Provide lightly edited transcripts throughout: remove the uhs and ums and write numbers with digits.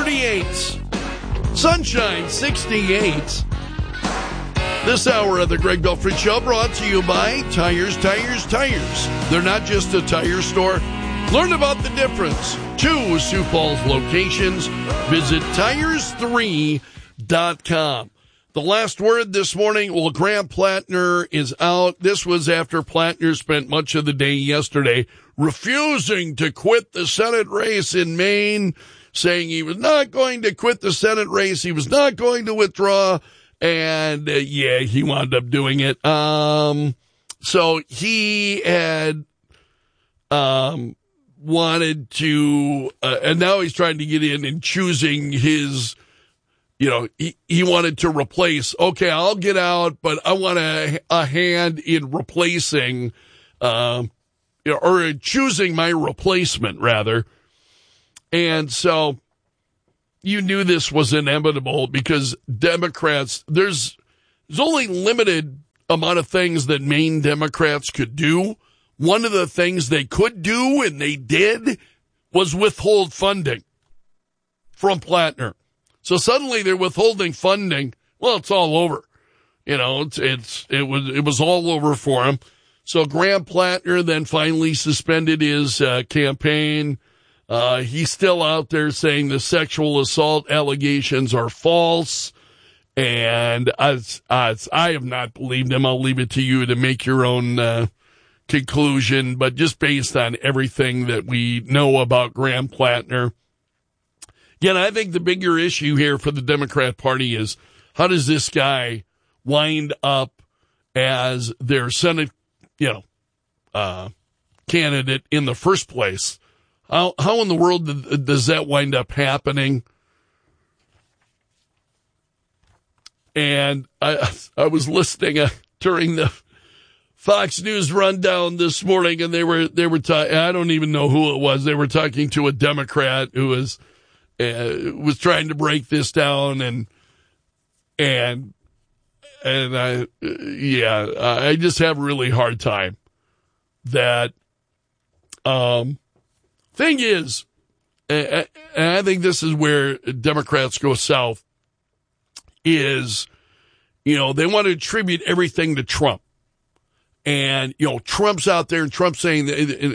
38. Sunshine, 68. This hour of the Greg Belford Show brought to you by Tires. They're not just a tire store. Learn about the difference. 2 Sioux Falls locations. Visit tires3.com. The last word this morning, well, Graham Plattner is out. This was after Plattner spent much of the day yesterday refusing to quit the Senate race in Maine, saying he was not going to quit the Senate race. He was not going to withdraw. And, he wound up doing it. So he had wanted to, and now he's trying to get in and choosing his, he wanted to replace, okay, I'll get out, but I want a hand in replacing, or choosing my replacement, rather. And so you knew this was inevitable because Democrats, there's only limited amount of things that Maine Democrats could do. One of the things they could do, and they did, was withhold funding from Plattner. So suddenly they're withholding funding. Well, it's all over. It was all over for him. So Graham Plattner then finally suspended his campaign. He's still out there saying the sexual assault allegations are false. And I have not believed him. I'll leave it to you to make your own conclusion. But just based on everything that we know about Graham Plattner, again, I think the bigger issue here for the Democrat Party is how does this guy wind up as their Senate, candidate in the first place? How in the world does that wind up happening? And I was listening during the Fox News rundown this morning, and they were talking. I don't even know who it was. They were talking to a Democrat who was trying to break this down, and I just have a really hard time that. Thing is, and I think this is where Democrats go south, is, they want to attribute everything to Trump. And, Trump's out there and Trump's saying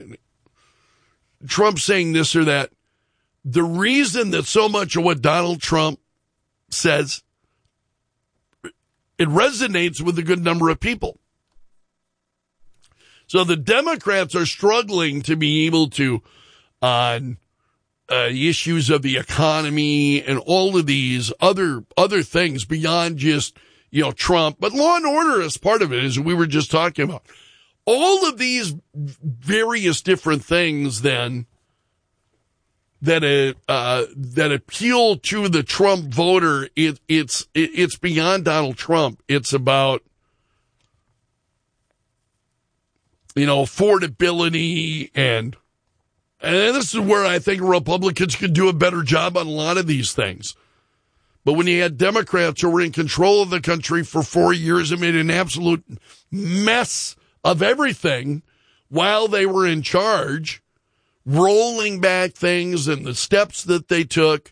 this or that. The reason that so much of what Donald Trump says, it resonates with a good number of people. So the Democrats are struggling to be able to, on issues of the economy and all of these other things beyond just, Trump, but law and order is part of it, as we were just talking about. All of these various different things then that appeal to the Trump voter, it's beyond Donald Trump. It's about, affordability and this is where I think Republicans could do a better job on a lot of these things. But when you had Democrats who were in control of the country for 4 years and made an absolute mess of everything while they were in charge, rolling back things and the steps that they took,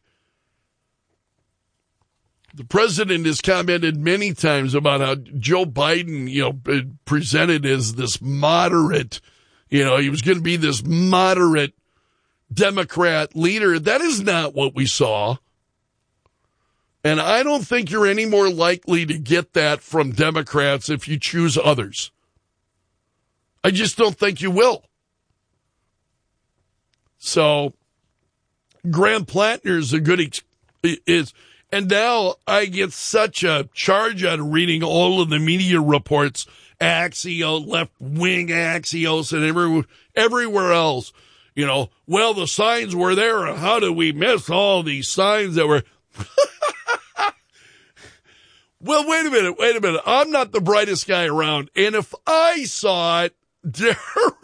the president has commented many times about how Joe Biden, presented as this moderate, he was going to be this moderate Democrat leader. That is not what we saw. And I don't think you're any more likely to get that from Democrats if you choose others. I just don't think you will. So Graham Plattner is a good and now I get such a charge out of reading all of the media reports, Axios, left-wing Axios, and everywhere else. Well, the signs were there. How did we miss all these signs that were... Well, wait a minute. I'm not the brightest guy around. And if I saw it, there's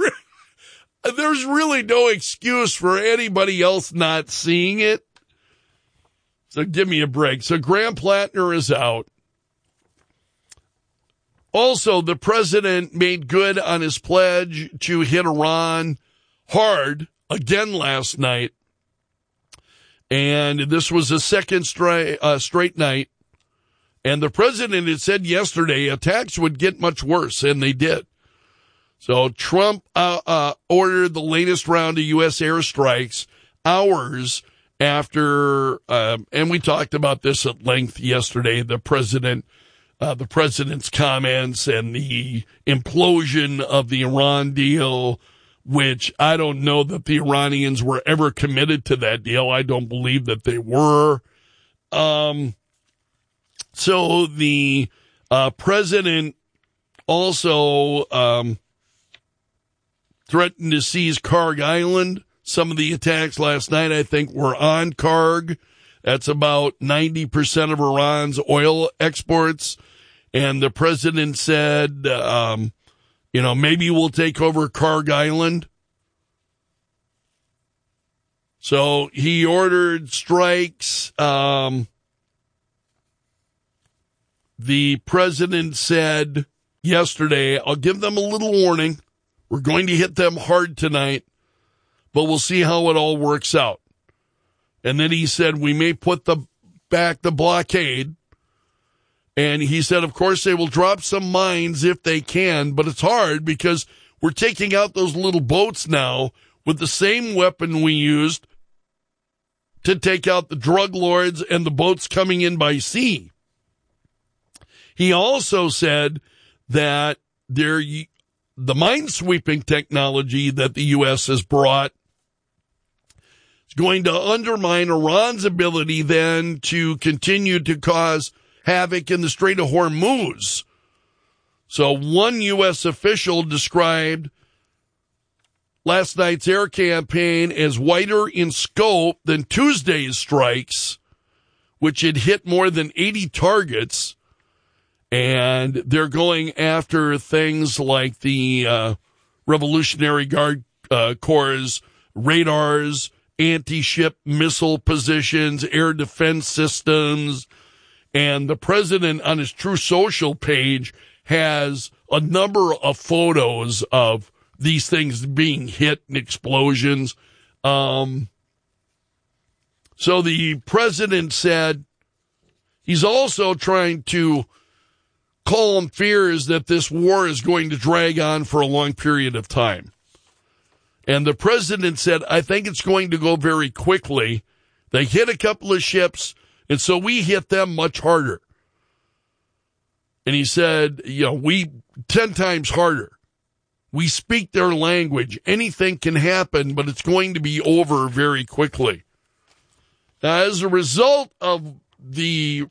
really no excuse for anybody else not seeing it. So give me a break. So Graham Plattner is out. Also, the president made good on his pledge to hit Iran hard again last night. And this was the second straight night. And the president had said yesterday attacks would get much worse, and they did. So Trump ordered the latest round of U.S. airstrikes hours after, and we talked about this at length yesterday, the president's comments and the implosion of the Iran deal, which I don't know that the Iranians were ever committed to that deal. I don't believe that they were. So the president also threatened to seize Karg Island. Some of the attacks last night, I think, were on Karg. That's about 90% of Iran's oil exports. And the president said, maybe we'll take over Karg Island. So he ordered strikes. The president said yesterday, I'll give them a little warning. We're going to hit them hard tonight, but we'll see how it all works out. And then he said, we may put back the blockade. And he said, of course, they will drop some mines if they can, but it's hard because we're taking out those little boats now with the same weapon we used to take out the drug lords and the boats coming in by sea. He also said that the mine-sweeping technology that the U.S. has brought is going to undermine Iran's ability then to continue to cause havoc in the Strait of Hormuz. So one U.S. official described last night's air campaign as wider in scope than Tuesday's strikes, which had hit more than 80 targets. And they're going after things like the Revolutionary Guard Corps' radars, anti-ship missile positions, air defense systems. And the president on his Truth Social page has a number of photos of these things being hit and explosions. So the president said he's also trying to calm fears that this war is going to drag on for a long period of time. And the president said, I think it's going to go very quickly. They hit a couple of ships, and so we hit them much harder. And he said, we 10 times harder. We speak their language. Anything can happen, but it's going to be over very quickly. Now, as a result of the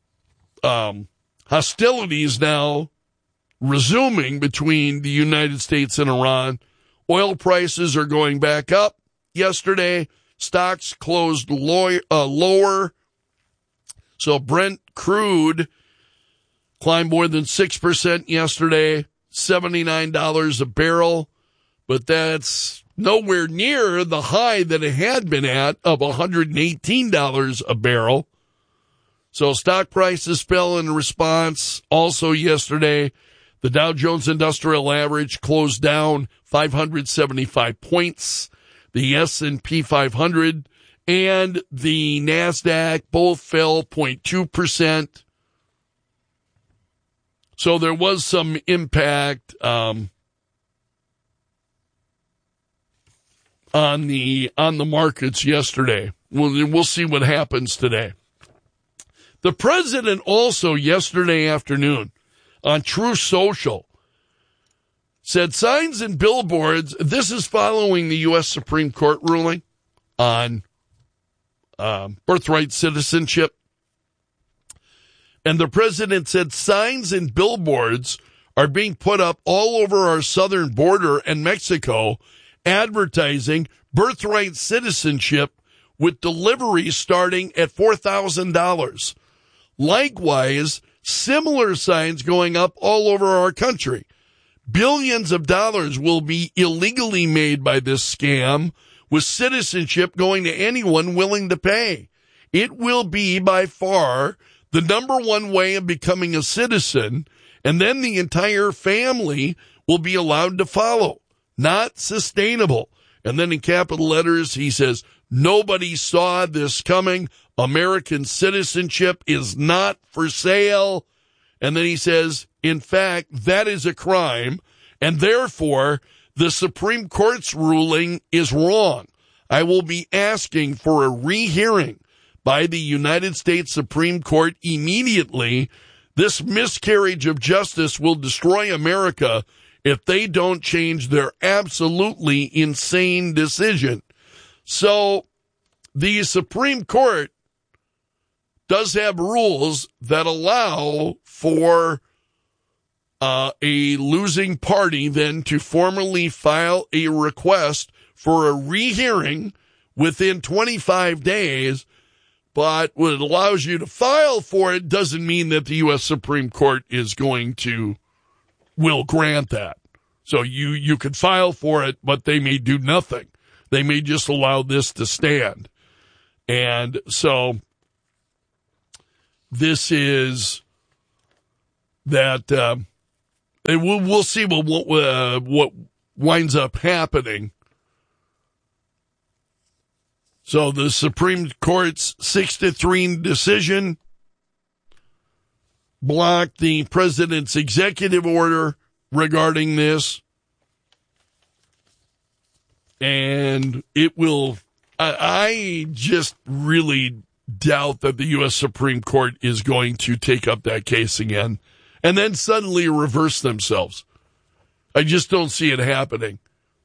hostilities now resuming between the United States and Iran, oil prices are going back up. Yesterday, stocks closed lower. So Brent crude climbed more than 6% yesterday, $79 a barrel. But that's nowhere near the high that it had been at of $118 a barrel. So stock prices fell in response. Also yesterday, the Dow Jones Industrial Average closed down 575 points. The S&P 500 and the NASDAQ both fell 0.2%. So there was some impact on the markets yesterday. We'll see what happens today. The president also yesterday afternoon on Truth Social said signs and billboards, this is following the U.S. Supreme Court ruling on birthright citizenship. And the president said signs and billboards are being put up all over our southern border and Mexico advertising birthright citizenship with deliveries starting at $4,000. Likewise, similar signs going up all over our country. Billions of dollars will be illegally made by this scam, with citizenship going to anyone willing to pay. It will be by far the number one way of becoming a citizen, and then the entire family will be allowed to follow. Not sustainable. And then in capital letters, he says, Nobody saw this coming. American citizenship is not for sale. And then he says, in fact, that is a crime, and therefore the Supreme Court's ruling is wrong. I will be asking for a rehearing by the United States Supreme Court immediately. This miscarriage of justice will destroy America if they don't change their absolutely insane decision. So the Supreme Court does have rules that allow for a losing party then to formally file a request for a rehearing within 25 days. But what it allows you to file for it doesn't mean that the U.S. Supreme Court will grant that. So you could file for it, but they may do nothing. They may just allow this to stand. And so this is that we'll see what winds up happening. So the Supreme Court's 6-3 decision blocked the president's executive order regarding this. And it will, I just really doubt that the U.S. Supreme Court is going to take up that case again and then suddenly reverse themselves. I just don't see it happening.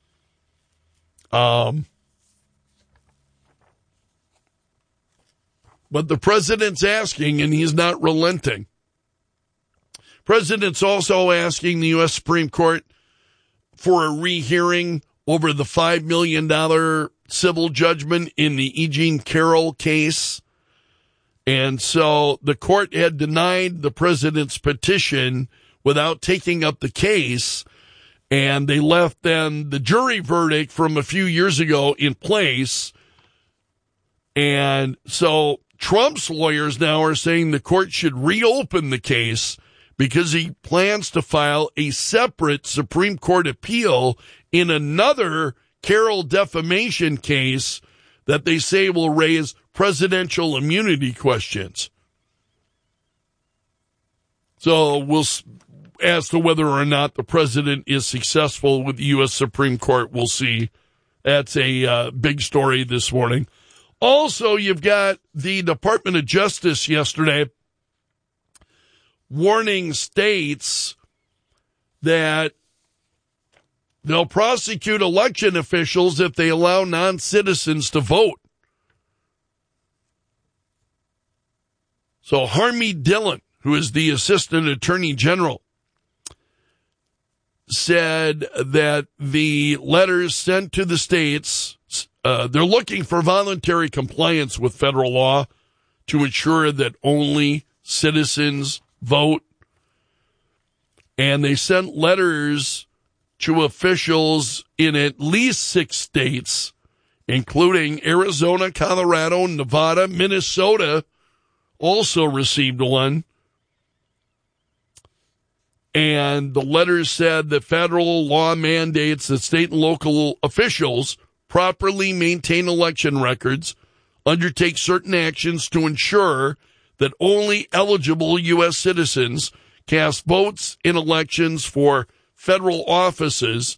But the president's asking, and he's not relenting. President's also asking the U.S. Supreme Court for a rehearing over the $5 million civil judgment in the E. Jean Carroll case. And so the court had denied the president's petition without taking up the case, and they left then the jury verdict from a few years ago in place. And so Trump's lawyers now are saying the court should reopen the case because he plans to file a separate Supreme Court appeal in another Carroll defamation case that they say will raise presidential immunity questions. So we'll, as to whether or not the president is successful with the U.S. Supreme Court, we'll see. That's a big story this morning. Also, you've got the Department of Justice yesterday warning states that they'll prosecute election officials if they allow non-citizens to vote. So Harmeet Dillon, who is the Assistant Attorney General, said that the letters sent to the states, they're looking for voluntary compliance with federal law to ensure that only citizens vote. And they sent letters to officials in at least 6 states, including Arizona, Colorado, Nevada, Minnesota also received one. And the letters said that federal law mandates that state and local officials properly maintain election records, undertake certain actions to ensure that only eligible U.S. citizens cast votes in elections for federal offices.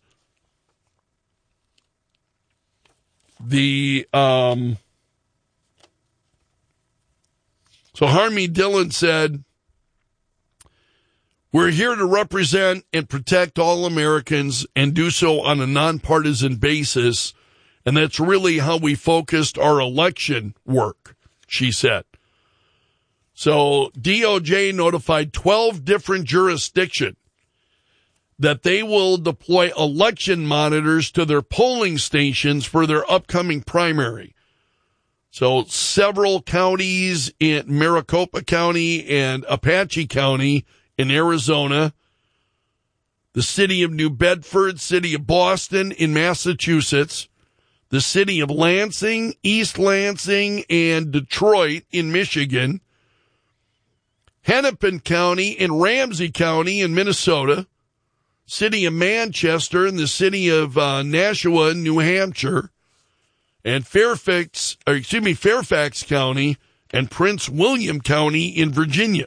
So Harmeet Dillon said, "We're here to represent and protect all Americans and do so on a nonpartisan basis. And that's really how we focused our election work," she said. So DOJ notified 12 different jurisdictions that they will deploy election monitors to their polling stations for their upcoming primary. So several counties in Maricopa County and Apache County in Arizona, the city of New Bedford, city of Boston in Massachusetts, the city of Lansing, East Lansing, and Detroit in Michigan, Hennepin County and Ramsey County in Minnesota, city of Manchester and the city of Nashua in New Hampshire, and Fairfax County and Prince William County in Virginia.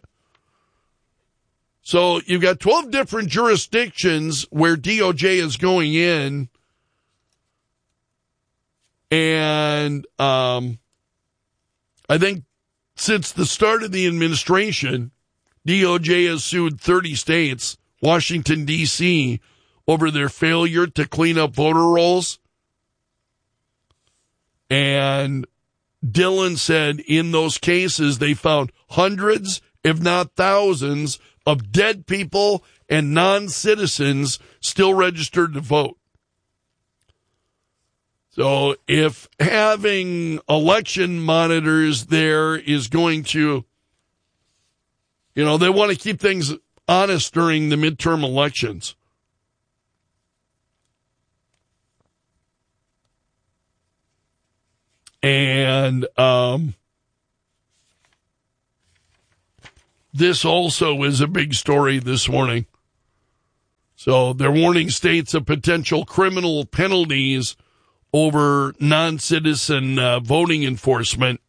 So you've got 12 different jurisdictions where DOJ is going in, and I think since the start of the administration, DOJ has sued 30 states, Washington, D.C., over their failure to clean up voter rolls. And Dillon said in those cases they found hundreds, if not thousands, of dead people and non-citizens still registered to vote. So if having election monitors there is going to, they want to keep things honest during the midterm elections. And this also is a big story this morning. So they're warning states of potential criminal penalties over non-citizen voting enforcement.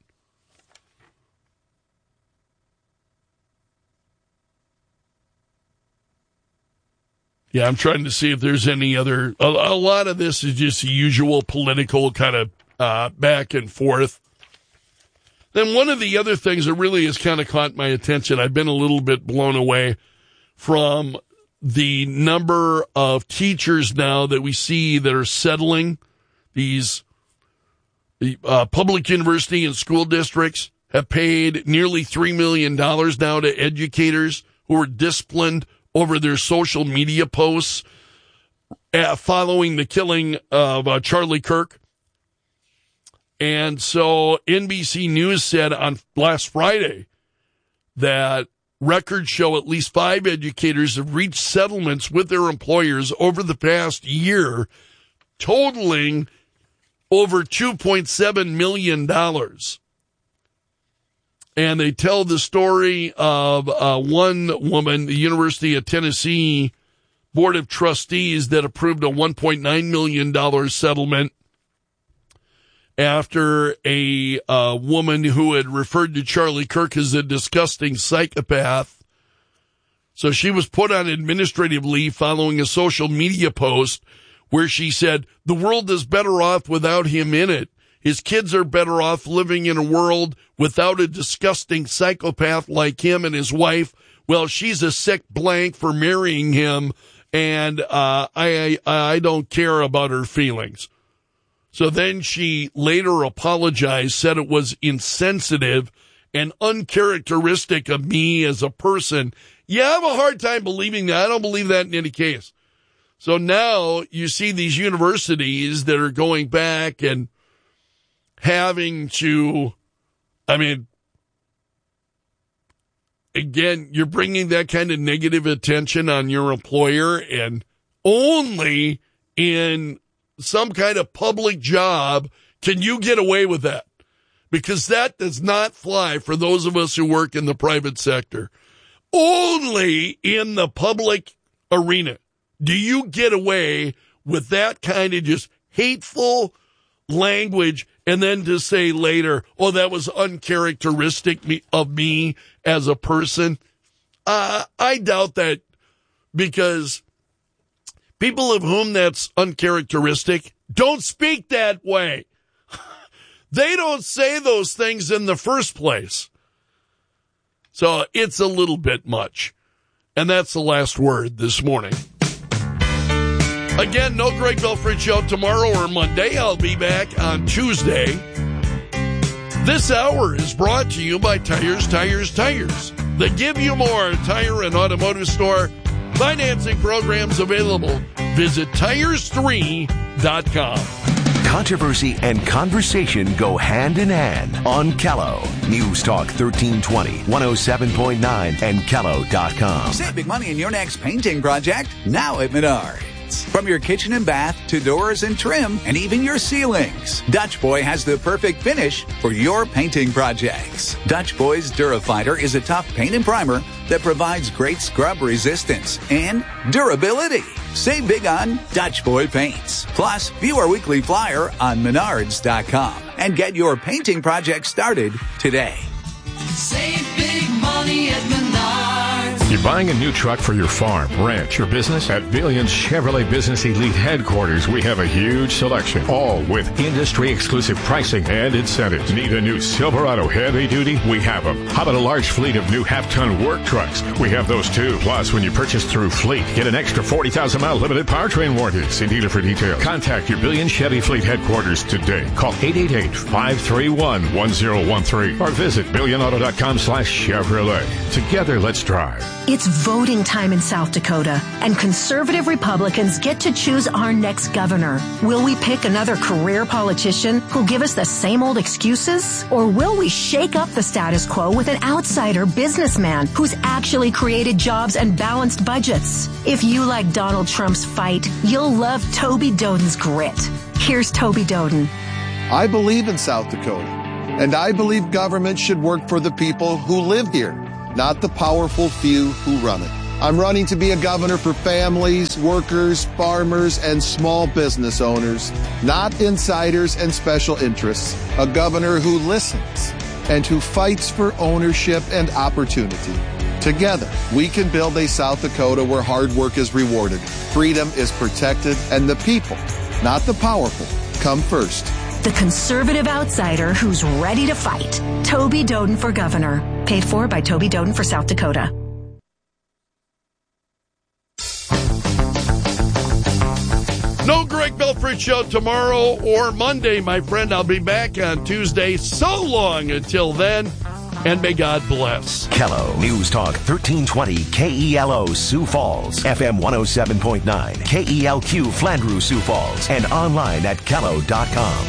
Yeah, I'm trying to see if there's any other. A lot of this is just the usual political kind of back and forth. Then one of the other things that really has kind of caught my attention, I've been a little bit blown away from the number of teachers now that we see that are settling. These public university and school districts have paid nearly $3 million now to educators who were disciplined over their social media posts following the killing of Charlie Kirk. And so NBC News said on last Friday that records show at least 5 educators have reached settlements with their employers over the past year, totaling over $2.7 million. And they tell the story of one woman, the University of Tennessee Board of Trustees, that approved a $1.9 million settlement after a woman who had referred to Charlie Kirk as a disgusting psychopath. So she was put on administrative leave following a social media post where she said, "The world is better off without him in it. His kids are better off living in a world without a disgusting psychopath like him, and his wife, well, she's a sick blank for marrying him, and I don't care about her feelings." So then she later apologized, said it was insensitive and uncharacteristic of me as a person. Yeah, I have a hard time believing that. I don't believe that in any case. So now you see these universities that are going back and having to, again, you're bringing that kind of negative attention on your employer, and only in some kind of public job can you get away with that, because that does not fly for those of us who work in the private sector. Only in the public arena do you get away with that kind of just hateful language, and then to say later, oh, that was uncharacteristic of me as a person. I doubt that, because people of whom that's uncharacteristic don't speak that way. They don't say those things in the first place. So it's a little bit much. And that's the last word this morning. Again, no Greg Belfrage show tomorrow or Monday. I'll be back on Tuesday. This hour is brought to you by Tires. They give you more. Tire and automotive store. Financing programs available. Visit tires3.com. Controversy and conversation go hand in hand on Kello. News Talk 1320, 107.9, and Kello.com. Save big money in your next painting project now at Menards. From your kitchen and bath to doors and trim and even your ceilings, Dutch Boy has the perfect finish for your painting projects. Dutch Boy's Durafighter is a tough paint and primer that provides great scrub resistance and durability. Save big on Dutch Boy Paints. Plus, view our weekly flyer on Menards.com and get your painting project started today. Save big money at Menards. You're buying a new truck for your farm, ranch, or business? At Billions Chevrolet Business Elite Headquarters, we have a huge selection, all with industry-exclusive pricing and incentives. Need a new Silverado heavy duty? We have them. How about a large fleet of new half-ton work trucks? We have those too. Plus, when you purchase through Fleet, get an extra 40,000-mile limited powertrain warranty. See dealer for details. Contact your Billions Chevy Fleet Headquarters today. Call 888-531-1013 or visit billionauto.com/Chevrolet. Together, let's drive. It's voting time in South Dakota, and conservative Republicans get to choose our next governor. Will we pick another career politician who'll give us the same old excuses? Or will we shake up the status quo with an outsider businessman who's actually created jobs and balanced budgets? If you like Donald Trump's fight, you'll love Toby Doden's grit. Here's Toby Doden. I believe in South Dakota, and I believe government should work for the people who live here, not the powerful few who run it. I'm running to be a governor for families, workers, farmers, and small business owners, not insiders and special interests. A governor who listens and who fights for ownership and opportunity. Together, we can build a South Dakota where hard work is rewarded, freedom is protected, and the people, not the powerful, come first. The conservative outsider who's ready to fight. Toby Doden for governor. Paid for by Toby Doden for South Dakota. No Greg Belfrich show tomorrow or Monday, my friend. I'll be back on Tuesday. So long until then, and may God bless. Kello News Talk 1320 KELO Sioux Falls, FM 107.9 KELQ Flandreau Sioux Falls, and online at Kello.com.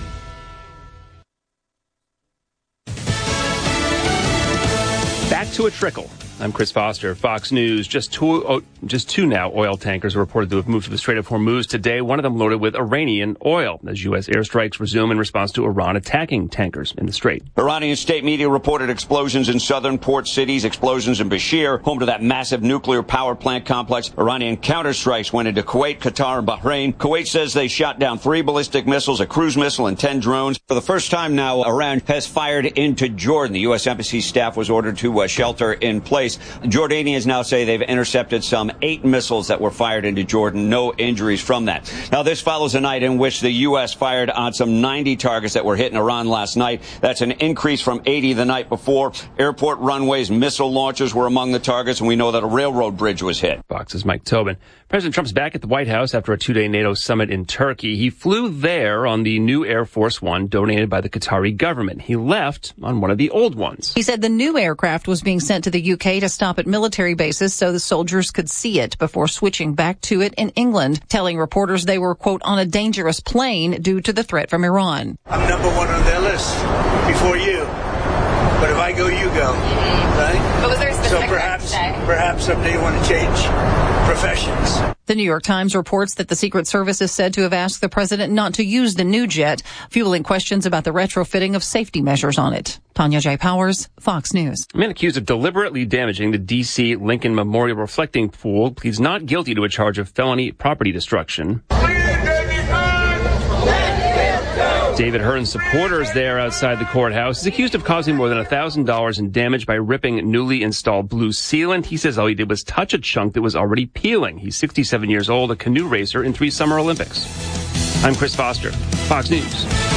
Back to a trickle. I'm Chris Foster, Fox News. Just two now oil tankers are reported to have moved to the Strait of Hormuz today, one of them loaded with Iranian oil, as U.S. airstrikes resume in response to Iran attacking tankers in the Strait. Iranian state media reported explosions in southern port cities, explosions in Bashir, home to that massive nuclear power plant complex. Iranian counterstrikes went into Kuwait, Qatar, and Bahrain. Kuwait says they shot down 3 ballistic missiles, a cruise missile, and 10 drones. For the first time now, Iran has fired into Jordan. The U.S. Embassy staff was ordered to shelter in place. Jordanians now say they've intercepted some 8 missiles that were fired into Jordan. No injuries from that. Now, this follows a night in which the U.S. fired on some 90 targets that were hit in Iran last night. That's an increase from 80 the night before. Airport runways, missile launchers were among the targets, and we know that a railroad bridge was hit. Fox's Mike Tobin. President Trump's back at the White House after a 2-day NATO summit in Turkey. He flew there on the new Air Force One donated by the Qatari government. He left on one of the old ones. He said the new aircraft was being sent to the UK to stop at military bases so the soldiers could see it before switching back to it in England, telling reporters they were, quote, on a dangerous plane due to the threat from Iran. I'm number one on their list before you. But if I go, you go, right? But was there a specific perhaps someday you want to change professions. The New York Times reports that the Secret Service is said to have asked the president not to use the new jet, fueling questions about the retrofitting of safety measures on it. Tanya J. Powers, Fox News. A man accused of deliberately damaging the D.C. Lincoln Memorial Reflecting Pool pleads not guilty to a charge of felony property destruction. David Hearn's supporters there outside the courthouse is accused of causing more than $1,000 in damage by ripping newly installed blue sealant. He says all he did was touch a chunk that was already peeling. He's 67 years old, a canoe racer in 3 Summer Olympics. I'm Chris Foster, Fox News.